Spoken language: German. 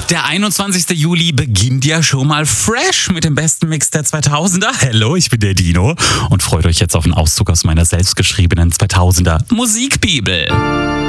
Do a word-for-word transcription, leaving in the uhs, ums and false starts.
Der einundzwanzigste Juli beginnt ja schon mal fresh mit dem besten Mix der zweitausender. Hallo, ich bin der Dino und freut euch jetzt auf einen Auszug aus meiner selbstgeschriebenen zweitausender Musikbibel.